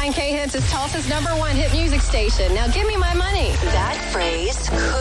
99 K Hits is Tulsa's #1 hit music station. Now give me my money. That phrase could